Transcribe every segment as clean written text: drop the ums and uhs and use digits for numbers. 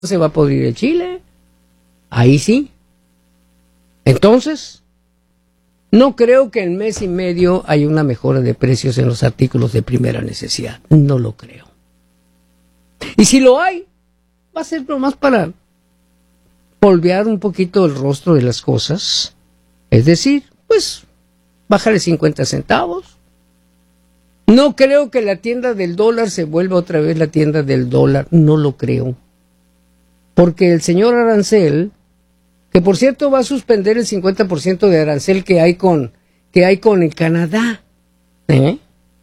se va a podrir el chile. Ahí sí. Entonces, no creo que en mes y medio haya una mejora de precios en los artículos de primera necesidad. No lo creo. Y si lo hay, va a ser nomás para polvear un poquito el rostro de las cosas. Es decir, pues, bájale 50 centavos. No creo que la tienda del dólar se vuelva otra vez la tienda del dólar. No lo creo. Porque el señor arancel, que por cierto va a suspender el 50% de arancel que hay con el Canadá. ¿Qué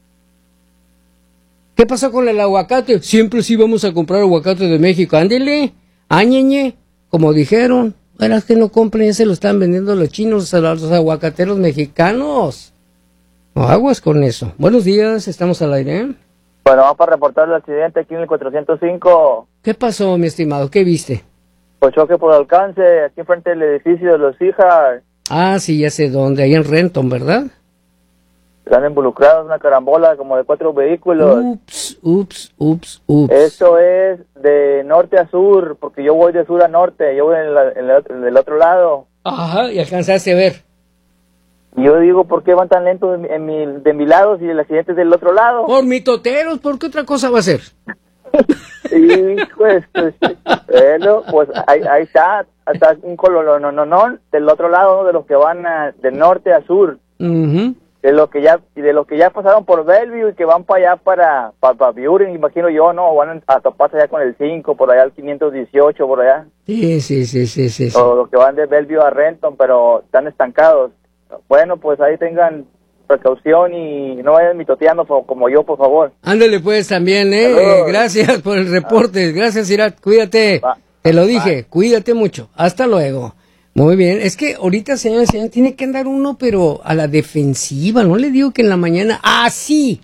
pasó con el aguacate? Siempre sí vamos a comprar aguacate de México. Ándele, áñeñe, como dijeron. Verás que no compren, ya se lo están vendiendo los chinos a los aguacateros mexicanos. No aguas con eso. Buenos días, estamos al aire. Bueno, vamos para reportar el accidente aquí en el 405. ¿Qué pasó, mi estimado? ¿Qué viste? Pues choque por alcance, aquí enfrente del edificio de los hijas. Ah, sí, ya sé dónde, ahí en Renton, ¿verdad? Están involucrados una carambola como de 4 vehículos. Ups. Eso es de norte a sur, porque yo voy de sur a norte, yo voy en el otro lado. Ajá, y alcanzaste a ver. Y yo digo, ¿por qué van tan lentos de mi lado si el accidente es del otro lado? Por mitoteros, ¿por qué otra cosa va a ser? Sí, pues, bueno, pues ahí está, hasta un colononón del otro lado, de los que van de norte a sur. Uh-huh. De lo que ya pasaron por Bellevue y que van para allá para Buren, imagino yo, ¿no? Van a toparse allá con el 5, por allá el 518, por allá. Sí. O los que van de Bellevue a Renton, pero están estancados. Bueno, pues ahí tengan precaución y no vayan mitoteando como yo, por favor. Ándale pues también, gracias por el reporte, gracias Irat, cuídate, te lo dije, cuídate mucho, hasta luego. Muy bien, es que ahorita, señores, tiene que andar uno, pero a la defensiva, no le digo que en la mañana, así,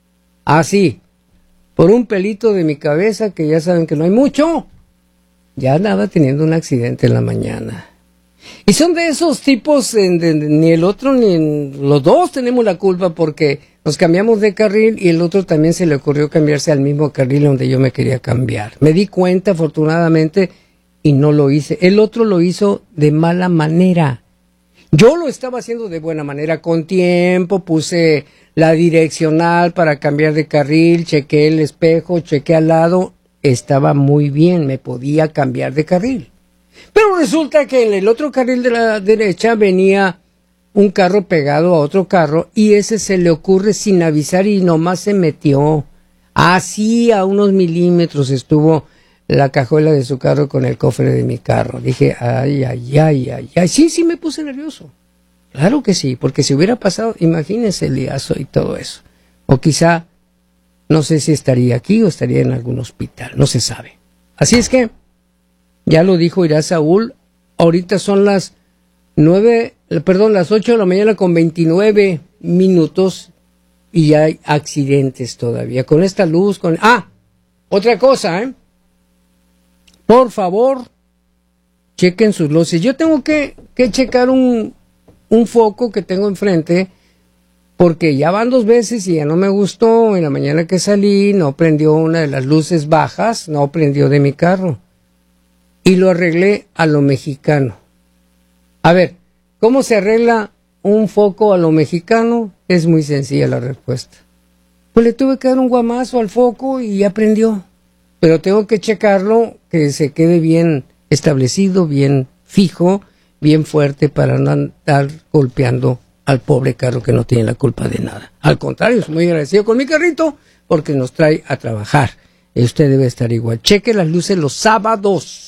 por un pelito de mi cabeza, que ya saben que no hay mucho, ya andaba teniendo un accidente en la mañana. Y son de esos tipos, ni el otro ni los dos tenemos la culpa porque nos cambiamos de carril y el otro también se le ocurrió cambiarse al mismo carril donde yo me quería cambiar. Me di cuenta, afortunadamente, y no lo hice. El otro lo hizo de mala manera. Yo lo estaba haciendo de buena manera, con tiempo, puse la direccional para cambiar de carril, chequé el espejo, chequé al lado, estaba muy bien, me podía cambiar de carril. Pero resulta que en el otro carril de la derecha venía un carro pegado a otro carro y ese se le ocurre sin avisar y nomás se metió. Así a unos milímetros estuvo la cajuela de su carro con el cofre de mi carro. Dije, ay. Sí, me puse nervioso. Claro que sí, porque si hubiera pasado, imagínense el liazo y todo eso. O quizá, no sé si estaría aquí o estaría en algún hospital, no se sabe. Así es que, ya lo dijo Irá Saúl, ahorita son las 8 de la mañana con 29 minutos y ya hay accidentes todavía. Con esta luz, otra cosa, por favor, chequen sus luces. Yo tengo que checar un foco que tengo enfrente porque ya van 2 veces y ya no me gustó. En la mañana que salí no prendió una de las luces bajas, no prendió de mi carro. Y lo arreglé a lo mexicano. A ver, ¿cómo se arregla un foco a lo mexicano? Es muy sencilla la respuesta. Pues le tuve que dar un guamazo al foco y ya prendió. Pero tengo que checarlo, que se quede bien establecido, bien fijo, bien fuerte para no andar golpeando al pobre carro que no tiene la culpa de nada. Al contrario, estoy muy agradecido con mi carrito porque nos trae a trabajar. Y usted debe estar igual. Cheque las luces los sábados.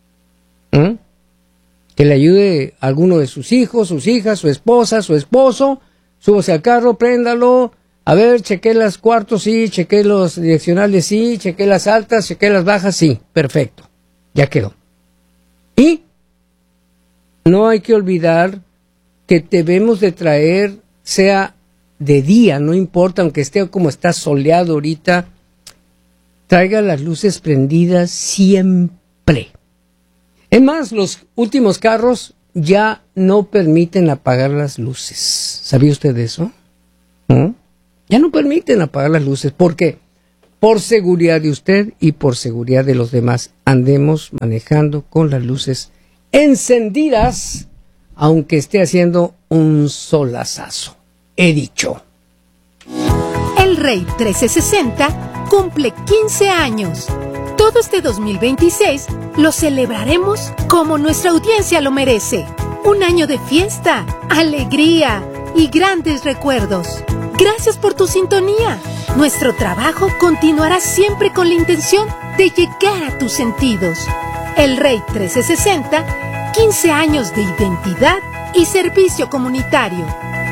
Que le ayude a alguno de sus hijos, sus hijas, su esposa, su esposo, súbase al carro, préndalo, a ver, chequé las cuartos, sí, chequé los direccionales, sí, chequé las altas, chequé las bajas, sí, perfecto, ya quedó. Y no hay que olvidar que debemos de traer, sea de día, no importa, aunque esté como está soleado ahorita, traiga las luces prendidas siempre. Es más, los últimos carros ya no permiten apagar las luces. ¿Sabía usted de eso? Ya no permiten apagar las luces porque por seguridad de usted y por seguridad de los demás, andemos manejando con las luces encendidas, aunque esté haciendo un solazazo. He dicho. El Rey 1360 cumple 15 años. Todo este 2026 lo celebraremos como nuestra audiencia lo merece. Un año de fiesta, alegría y grandes recuerdos. Gracias por tu sintonía. Nuestro trabajo continuará siempre con la intención de llegar a tus sentidos. El Rey 1360, 15 años de identidad y servicio comunitario.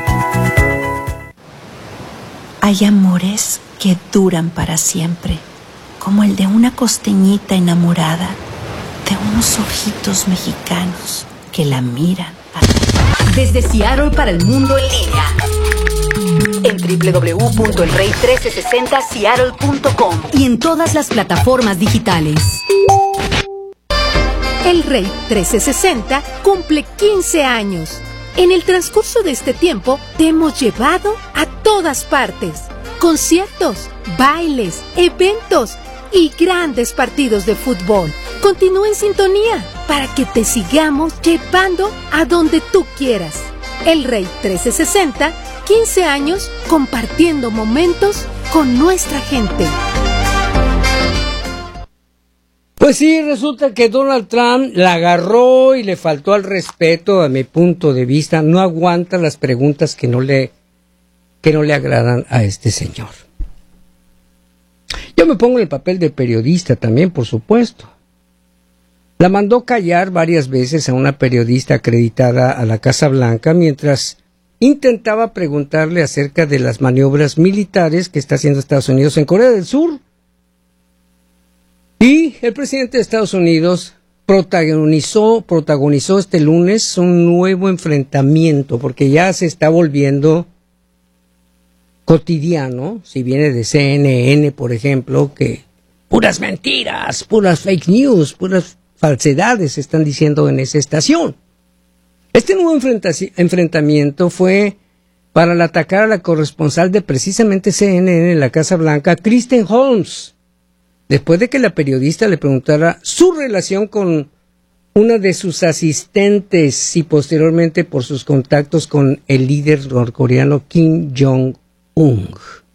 Hay amores que duran para siempre, como el de una costeñita enamorada, de unos ojitos mexicanos que la miran. Desde Seattle para el mundo en línea, en www.elrey1360seattle.com y en todas las plataformas digitales. El Rey 1360 cumple 15 años. En el transcurso de este tiempo te hemos llevado a todas partes. Conciertos, bailes, eventos y grandes partidos de fútbol. Continúa en sintonía para que te sigamos llevando a donde tú quieras. El Rey 1360, 15 años compartiendo momentos con nuestra gente. Pues sí, resulta que Donald Trump la agarró y le faltó al respeto, a mi punto de vista. No aguanta las preguntas que no le agradan a este señor. Yo me pongo en el papel de periodista también, por supuesto. La mandó callar varias veces a una periodista acreditada a la Casa Blanca mientras intentaba preguntarle acerca de las maniobras militares que está haciendo Estados Unidos en Corea del Sur. Y el presidente de Estados Unidos protagonizó este lunes un nuevo enfrentamiento, porque ya se está volviendo cotidiano, si viene de CNN, por ejemplo, que puras mentiras, puras fake news, puras falsedades se están diciendo en esa estación. Este nuevo enfrentamiento fue para atacar a la corresponsal de precisamente CNN en la Casa Blanca, Kristen Holmes, después de que la periodista le preguntara su relación con una de sus asistentes y posteriormente por sus contactos con el líder norcoreano Kim Jong-un.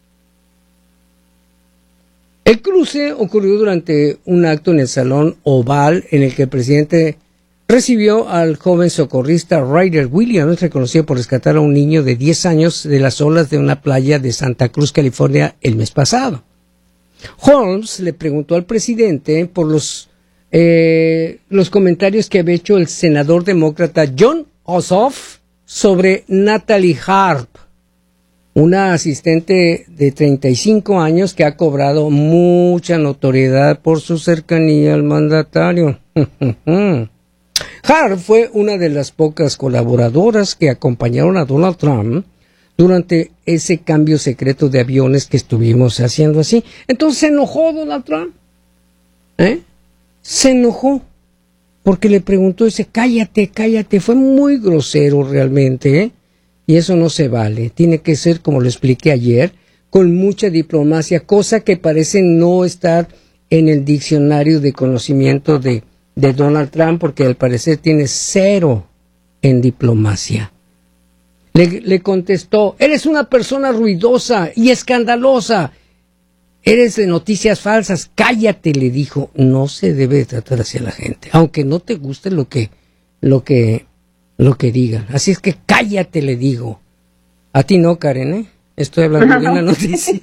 El cruce ocurrió durante un acto en el Salón Oval en el que el presidente recibió al joven socorrista Ryder Williams, reconocido por rescatar a un niño de 10 años de las olas de una playa de Santa Cruz, California, el mes pasado. Holmes le preguntó al presidente por los comentarios que había hecho el senador demócrata Jon Ossoff sobre Natalie Harp, una asistente de 35 años que ha cobrado mucha notoriedad por su cercanía al mandatario. Harp fue una de las pocas colaboradoras que acompañaron a Donald Trump durante ese cambio secreto de aviones que estuvimos haciendo así. Entonces se enojó Donald Trump. Se enojó porque le preguntó, dice, cállate. Fue muy grosero realmente, y eso no se vale. Tiene que ser, como lo expliqué ayer, con mucha diplomacia, cosa que parece no estar en el diccionario de conocimiento de Donald Trump, porque al parecer tiene 0 en diplomacia. Le contestó, eres una persona ruidosa y escandalosa, eres de noticias falsas, cállate, le dijo. No se debe tratar así a la gente, aunque no te guste lo que digan. Así es que cállate, le digo. A ti no, Karen, estoy hablando de una noticia.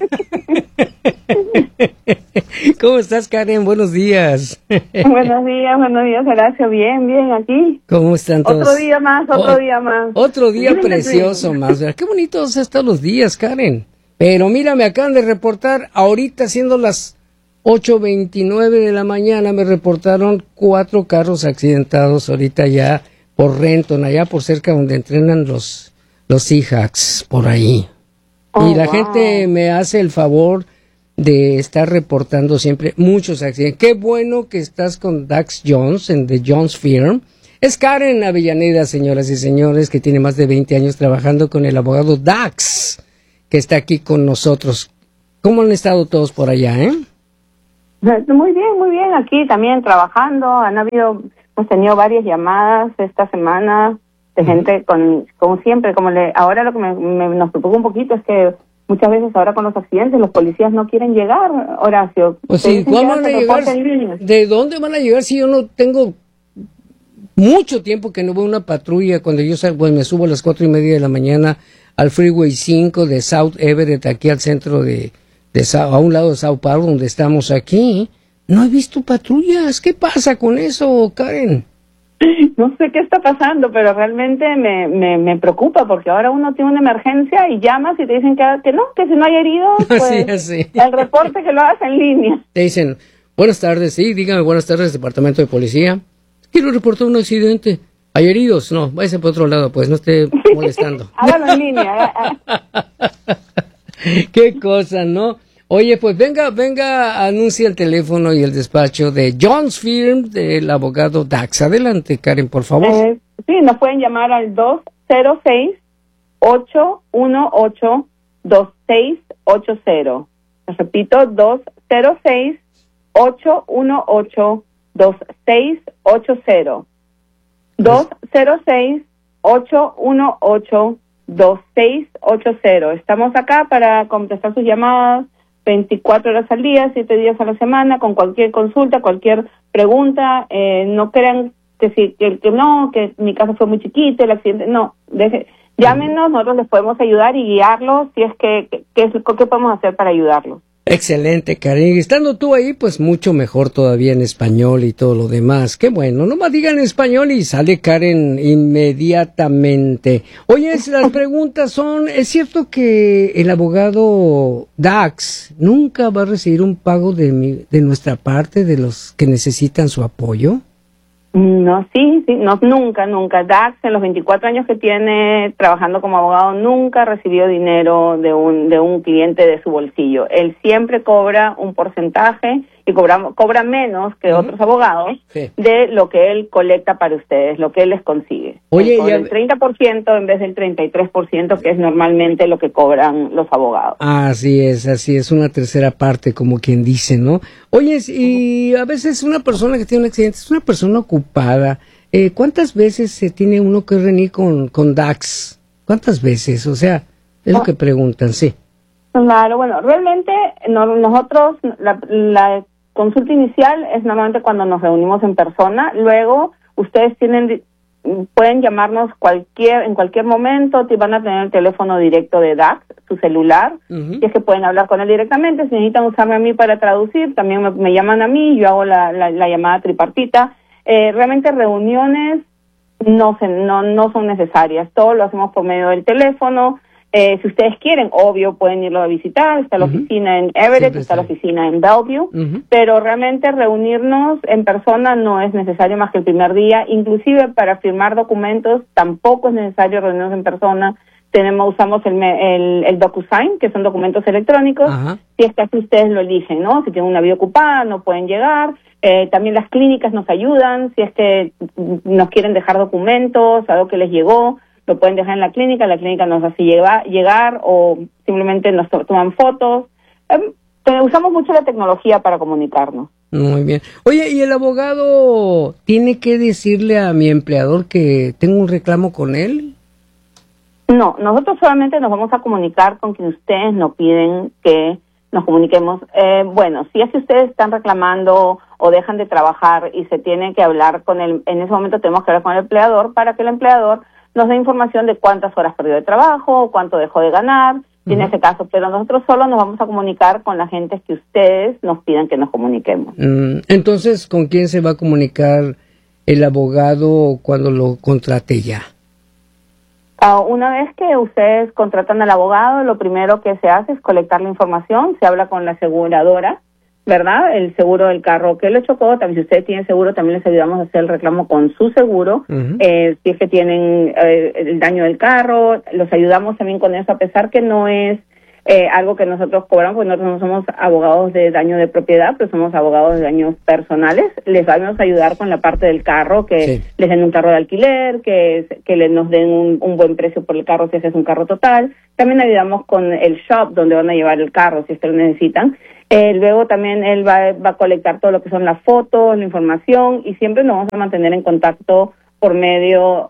¿Cómo estás, Karen? Buenos días. Buenos días, Horacio. Bien, aquí. ¿Cómo están todos? Otro día más. Otro día precioso más. Qué bonitos están los días, Karen. Pero mira, me acaban de reportar, ahorita siendo las 8:29 de la mañana, me reportaron 4 carros accidentados ahorita ya por Renton, allá por cerca donde entrenan los Seahawks, por ahí. Y la gente me hace el favor de estar reportando siempre muchos accidentes. Qué bueno que estás con Dax Jones en The Jones Firm. Es Karen Avellaneda, señoras y señores, que tiene más de 20 años trabajando con el abogado Dax, que está aquí con nosotros. ¿Cómo han estado todos por allá, Muy bien. Aquí también trabajando. Hemos tenido varias llamadas esta semana de gente como siempre. Ahora lo que nos preocupa un poquito es que muchas veces ahora con los accidentes los policías no quieren llegar, Horacio. Pues sí, ¿cuándo van a llegar? ¿De dónde van a llegar si yo no tengo mucho tiempo que no veo una patrulla? Cuando yo salgo, pues me subo a las 4:30 de la mañana al Freeway 5 de South Everett, aquí al centro a un lado de Sao Paulo, donde estamos aquí. No he visto patrullas. ¿Qué pasa con eso, Karen? No sé qué está pasando, pero realmente me preocupa, porque ahora uno tiene una emergencia y llamas y te dicen que no, que si no hay heridos, pues así. El reporte que lo hagas en línea. Te dicen, buenas tardes, sí, dígame, buenas tardes, Departamento de Policía. Quiero reportar un accidente. ¿Hay heridos? No, váyase por otro lado, pues, no esté molestando. Hágalo en línea. Qué cosa, ¿no? Oye, pues venga, anuncia el teléfono y el despacho de John's Firm, del abogado Dax. Adelante, Karen, por favor. Sí, nos pueden llamar al 206-818-2680. Les repito, 206-818-2680. 206-818-2680. Estamos acá para contestar sus llamadas 24 horas al día, 7 días a la semana, con cualquier consulta, cualquier pregunta. No crean que mi caso fue muy chiquito, el accidente. No, llámenos, nosotros les podemos ayudar y guiarlos si es qué podemos hacer para ayudarlos. Excelente, Karen. Estando tú ahí, pues mucho mejor todavía en español y todo lo demás. Qué bueno, nomás digan en español y sale Karen inmediatamente. Oye, las preguntas son, ¿es cierto que el abogado Dax nunca va a recibir un pago de nuestra parte, de los que necesitan su apoyo? No, nunca. Dax, en los 24 años que tiene trabajando como abogado, nunca recibió dinero de un cliente de su bolsillo. Él siempre cobra un porcentaje y cobra menos que otros abogados de lo que él colecta para ustedes, lo que él les consigue. Oye, el 30% en vez del 33%, que es normalmente lo que cobran los abogados. Así es, una tercera parte, como quien dice, ¿no? Oye, y a veces una persona que tiene un accidente es una persona ocupada. ¿Cuántas veces se tiene uno que reunir con Dax? ¿Cuántas veces? O sea, es lo que preguntan, sí. Claro, bueno, realmente nosotros, la consulta inicial es normalmente cuando nos reunimos en persona. Luego, ustedes pueden llamarnos en cualquier momento. Van a tener el teléfono directo de Dax, su celular, y es que pueden hablar con él directamente. Si necesitan usarme a mí para traducir, también me llaman a mí, yo hago la llamada tripartita. Realmente reuniones no son necesarias, todo lo hacemos por medio del teléfono. Si ustedes quieren, obvio, pueden irlo a visitar. Está la oficina en Everett, está la oficina en Bellevue, pero realmente reunirnos en persona no es necesario más que el primer día. Inclusive para firmar documentos tampoco es necesario reunirnos en persona. Usamos el DocuSign, que son documentos electrónicos. Si es que así ustedes lo eligen, ¿no? Si tienen una vida ocupada, no pueden llegar. También las clínicas nos ayudan. Si es que nos quieren dejar documentos, algo que les llegó, lo pueden dejar en la clínica nos hace llegar o simplemente nos toman fotos. Usamos mucho la tecnología para comunicarnos. Muy bien. Oye, ¿y el abogado tiene que decirle a mi empleador que tengo un reclamo con él? No, nosotros solamente nos vamos a comunicar con quien ustedes nos piden que nos comuniquemos. Bueno, si es que ustedes están reclamando o dejan de trabajar y se tiene que hablar en ese momento tenemos que hablar con el empleador para que el empleador nos dé información de cuántas horas perdió de trabajo, cuánto dejó de ganar, en ese caso, pero nosotros solo nos vamos a comunicar con la gente que ustedes nos pidan que nos comuniquemos. Entonces, ¿con quién se va a comunicar el abogado cuando lo contrate ya? Una vez que ustedes contratan al abogado, lo primero que se hace es colectar la información, se habla con la aseguradora, ¿verdad? El seguro del carro que le chocó, también si ustedes tienen seguro, también les ayudamos a hacer el reclamo con su seguro. Si es que tienen el daño del carro, los ayudamos también con eso, a pesar que no es algo que nosotros cobramos, porque nosotros no somos abogados de daño de propiedad, pero somos abogados de daños personales. Les vamos a ayudar con la parte del carro, que les den un carro de alquiler, que nos den un buen precio por el carro si ese es un carro total. También ayudamos con el shop donde van a llevar el carro si lo necesitan. Luego también él va a colectar todo lo que son las fotos, la información, y siempre nos vamos a mantener en contacto por medio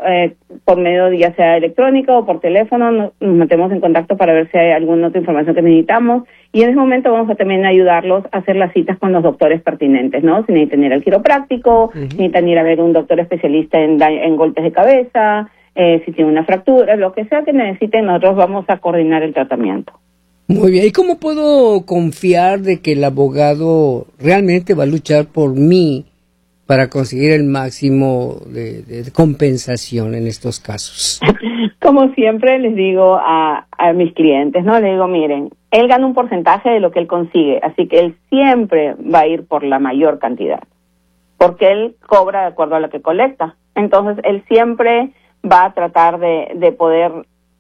ya sea electrónico o por teléfono. Nos mantenemos en contacto para ver si hay alguna otra información que necesitamos, y en ese momento vamos a también ayudarlos a hacer las citas con los doctores pertinentes, ¿no? Si necesitan ir al quiropráctico, si necesitan ir a ver un doctor especialista en golpes de cabeza, si tienen una fractura, lo que sea que necesiten, nosotros vamos a coordinar el tratamiento. Muy bien, ¿y cómo puedo confiar de que el abogado realmente va a luchar por mí para conseguir el máximo de compensación en estos casos? Como siempre les digo a mis clientes, ¿no? Les digo, miren, él gana un porcentaje de lo que él consigue, así que él siempre va a ir por la mayor cantidad, porque él cobra de acuerdo a lo que colecta. Entonces, él siempre va a tratar de poder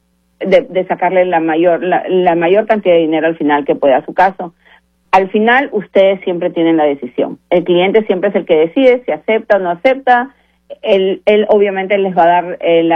de sacarle la mayor cantidad de dinero al final que pueda a su caso. Al final, ustedes siempre tienen la decisión. El cliente siempre es el que decide si acepta o no acepta. Él obviamente les va a dar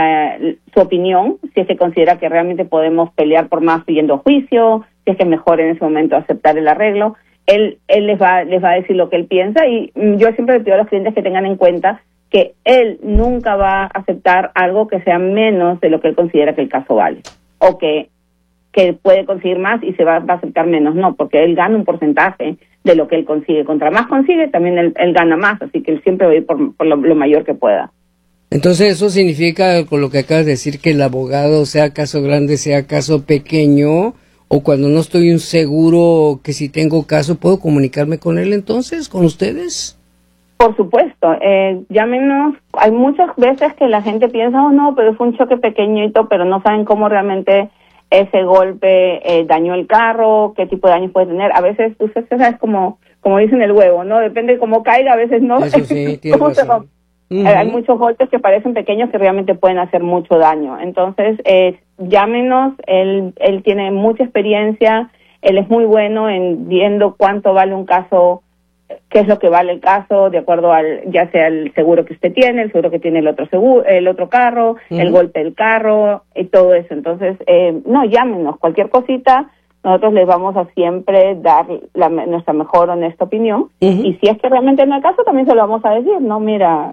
su opinión, si es que considera que realmente podemos pelear por más yendo a juicio, si es que mejor en ese momento aceptar el arreglo. Él les va a decir lo que él piensa, y yo siempre le pido a los clientes que tengan en cuenta que él nunca va a aceptar algo que sea menos de lo que él considera que el caso vale, o que puede conseguir más y se va a aceptar menos. No, porque él gana un porcentaje de lo que él consigue. Contra más consigue, también él gana más, así que él siempre va a ir por lo mayor que pueda. Entonces eso significa, con lo que acabas de decir, que el abogado, sea caso grande, sea caso pequeño, o cuando no estoy seguro que si tengo caso, ¿puedo comunicarme con él entonces, con ustedes? Por supuesto, llámenos. Hay muchas veces que la gente piensa, oh no, pero fue un choque pequeñito, pero no saben cómo realmente ese golpe dañó el carro, qué tipo de daños puede tener. A veces, usted sabe, como dicen el huevo, ¿no? Depende de cómo caiga, a veces no. Eso sí, tiene razón. Hay muchos golpes que parecen pequeños que realmente pueden hacer mucho daño. Entonces, llámenos. Él tiene mucha experiencia, él es muy bueno en viendo cuánto vale un caso, qué es lo que vale el caso, de acuerdo ya sea el seguro que usted tiene, el seguro que tiene el otro carro, el golpe del carro, y todo eso. Entonces, llámenos, cualquier cosita, nosotros les vamos a siempre dar nuestra mejor honesta opinión, y si es que realmente no hay caso, también se lo vamos a decir, no, mira,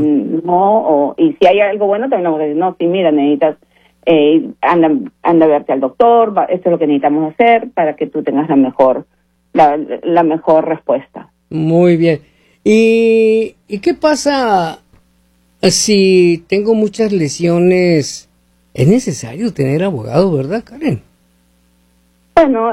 claro. Y si hay algo bueno, también le vamos a decir, no, sí, mira, necesitas, anda a verte al doctor, esto es lo que necesitamos hacer para que tú tengas la mejor respuesta. Muy bien. ¿Y qué pasa si tengo muchas lesiones? Es necesario tener abogado, ¿verdad, Karen? Bueno,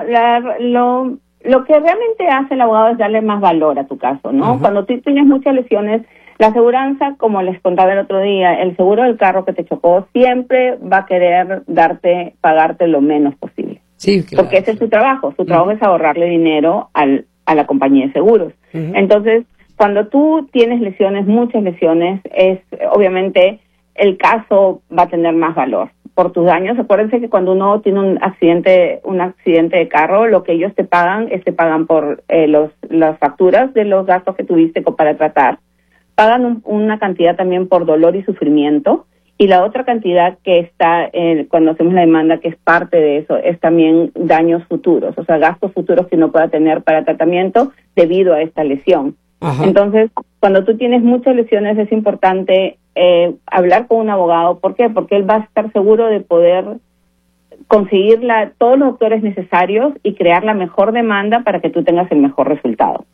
lo que realmente hace el abogado es darle más valor a tu caso, ¿no? Cuando tú tienes muchas lesiones, la aseguranza, como les contaba el otro día, el seguro del carro que te chocó siempre va a querer pagarte lo menos posible. Sí, claro. Porque ese es su trabajo. Su trabajo es ahorrarle dinero a la compañía de seguros. Entonces, cuando tú tienes lesiones, muchas lesiones, obviamente el caso va a tener más valor por tus daños. Acuérdense que cuando uno tiene un accidente de carro, lo que ellos te pagan por las facturas de los gastos que tuviste para tratar. Pagan una cantidad también por dolor y sufrimiento, y la otra cantidad que está cuando hacemos la demanda, que es parte de eso, es también daños futuros, o sea, gastos futuros que uno pueda tener para tratamiento debido a esta lesión. Entonces, cuando tú tienes muchas lesiones, es importante hablar con un abogado. ¿Por qué? Porque él va a estar seguro de poder conseguir todos los doctores necesarios y crear la mejor demanda para que tú tengas el mejor resultado.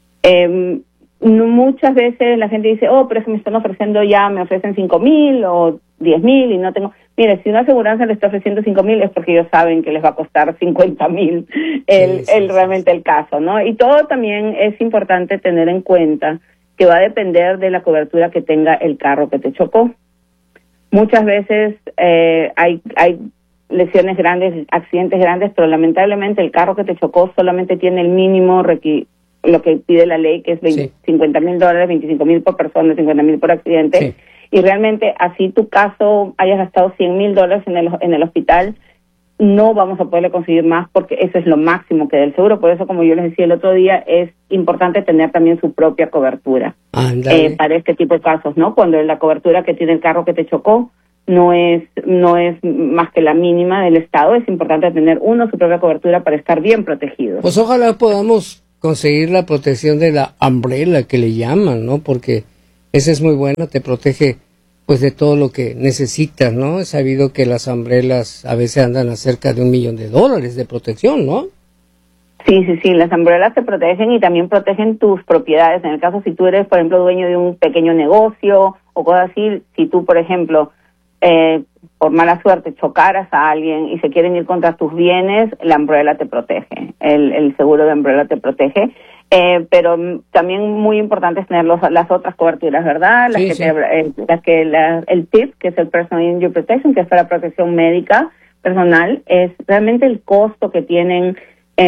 Muchas veces la gente dice, pero es que me están ofreciendo me ofrecen 5,000 o 10,000 y no tengo. Mire, si una aseguranza le está ofreciendo 5,000 es porque ellos saben que les va a costar 50,000 realmente el caso, ¿no? Y todo también es importante tener en cuenta que va a depender de la cobertura que tenga el carro que te chocó. Muchas veces hay lesiones grandes, accidentes grandes, pero lamentablemente el carro que te chocó solamente tiene el mínimo lo que pide la ley, que es $50,000, $25,000 por persona, $50,000 por accidente. Sí. Y realmente, así tu caso hayas gastado $100,000 en el hospital, no vamos a poderle conseguir más porque eso es lo máximo que da el seguro. Por eso, como yo les decía el otro día, es importante tener también su propia cobertura para este tipo de casos, ¿no? Cuando la cobertura que tiene el carro que te chocó no es más que la mínima del Estado, es importante tener su propia cobertura para estar bien protegido. Pues ojalá podamos conseguir la protección de la umbrella que le llaman, ¿no? Porque esa es muy buena, te protege pues de todo lo que necesitas, ¿no? He sabido que las umbrellas a veces andan a cerca de $1 millón de protección, ¿no? Sí, las umbrellas te protegen y también protegen tus propiedades. En el caso, si tú eres, por ejemplo, dueño de un pequeño negocio o cosas así, si tú, por ejemplo, por mala suerte chocaras a alguien y se quieren ir contra tus bienes, la umbrella te protege, el seguro de umbrella te protege. Pero también muy importante es tener las otras coberturas, ¿verdad? El TIP, que es el Personal Injury Protection, que es para protección médica personal, es realmente el costo que tienen,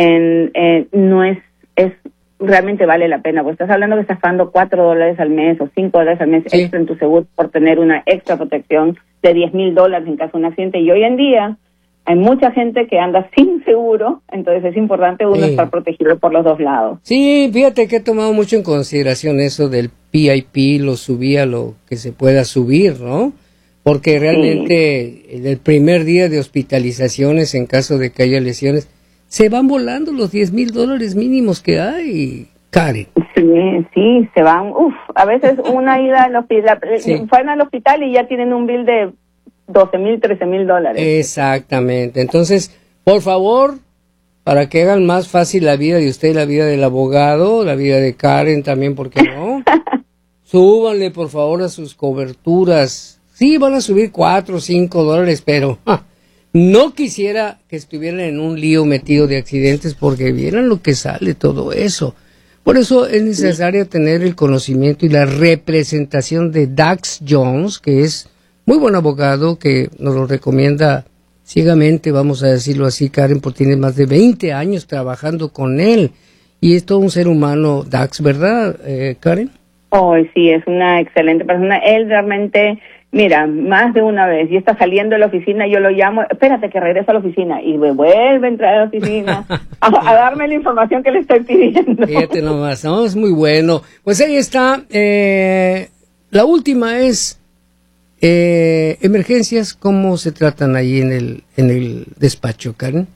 no es realmente vale la pena. Pues estás hablando que estás pagando $4 al mes o $5 al mes extra en tu seguro por tener una extra protección de $10,000 en caso de un accidente. Y hoy en día hay mucha gente que anda sin seguro, entonces es importante estar protegido por los dos lados. Sí, fíjate que he tomado mucho en consideración eso del PIP, lo subí a lo que se pueda subir, ¿no? Porque realmente el primer día de hospitalizaciones, en caso de que haya lesiones, se van volando los $10,000 mínimos que hay, Karen. Sí, se van. A veces una ida al hospital, fueron al hospital y ya tienen un bill de $12,000, $13,000. Exactamente. Entonces, por favor, para que hagan más fácil la vida de usted, la vida del abogado, la vida de Karen también, ¿por qué no? Súbanle, por favor, a sus coberturas. Sí, van a subir $4 o $5, pero no quisiera que estuvieran en un lío metido de accidentes porque vieran lo que sale todo eso. Por eso es necesario tener el conocimiento y la representación de Dax Jones, que es muy buen abogado, que nos lo recomienda ciegamente, vamos a decirlo así, Karen, porque tiene más de 20 años trabajando con él. Y es todo un ser humano, Dax, ¿verdad, Karen? Sí, es una excelente persona. Él realmente, mira, más de una vez, y está saliendo de la oficina, yo lo llamo, espérate que regreso a la oficina, y me vuelve a entrar a la oficina a darme la información que le estoy pidiendo. Fíjate nomás, ¿no? Es muy bueno. Pues ahí está. La última es emergencias. ¿Cómo se tratan ahí en el despacho, Karen?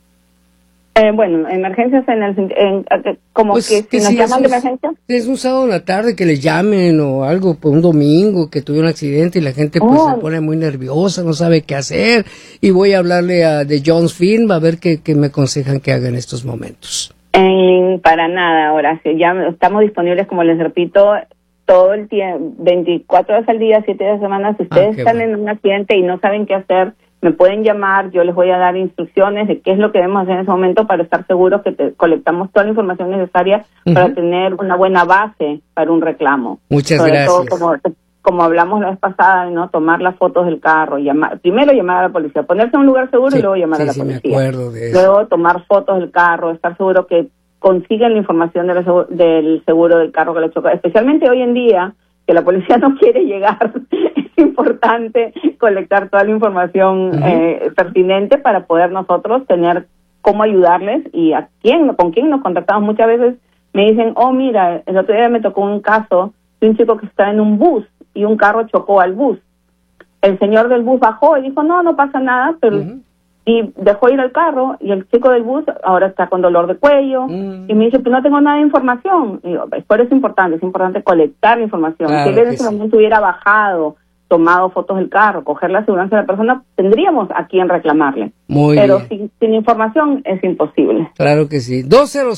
Bueno, emergencias como pues que si nos llaman de emergencia. Es un sábado en la tarde que les llamen o algo, por un domingo que tuve un accidente y la gente pues se pone muy nerviosa, no sabe qué hacer, y voy a hablarle de Jones Film a ver qué me aconsejan que haga en estos momentos. Para nada, Horacio, ya estamos disponibles, como les repito, todo el tiempo, 24 horas al día, 7 días a la semana. Si ustedes están en un accidente y no saben qué hacer, me pueden llamar, yo les voy a dar instrucciones de qué es lo que debemos hacer en ese momento para estar seguros que colectamos toda la información necesaria para tener una buena base para un reclamo. Muchas gracias. Sobre todo, como hablamos la vez pasada, ¿no? Tomar las fotos del carro, primero llamar a la policía, ponerse en un lugar seguro y luego llamar a la policía. Me acuerdo de eso. Luego tomar fotos del carro, estar seguro que consigan la información del seguro del carro que le chocó, especialmente hoy en día, que la policía no quiere llegar. Es importante colectar toda la información pertinente para poder nosotros tener cómo ayudarles y con quién nos contactamos. Muchas veces me dicen, mira, el otro día me tocó un caso de un chico que está en un bus y un carro chocó al bus. El señor del bus bajó y dijo, no pasa nada, pero y dejó ir el carro, y el chico del bus ahora está con dolor de cuello, y me dice, pues no tengo nada de información. Y digo, por eso es importante colectar la información. Claro, si él en ese momento hubiera bajado, tomado fotos del carro, coger la aseguranza de la persona, tendríamos a quién reclamarle. Pero sin información es imposible. Claro que sí.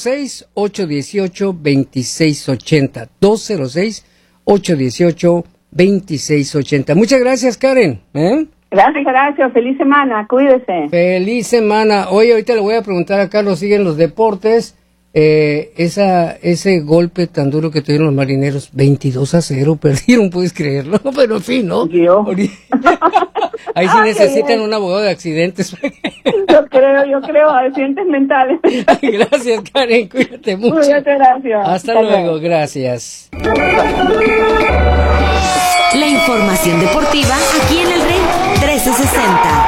206-818-2680. 206-818-2680. Muchas gracias, Karen. Gracias. Feliz semana. Cuídese. Feliz semana. Oye, ahorita le voy a preguntar a Carlos, siguen los deportes. Ese golpe tan duro que tuvieron los Marineros, 22-0, perdieron, puedes creerlo, pero en fin, ¿no? Ahí sí necesitan un abogado de accidentes. Yo creo, accidentes mentales. Gracias, Karen, cuídate mucho. Cuídate, gracias. Hasta luego, gracias. La información deportiva aquí en el Rey 1360.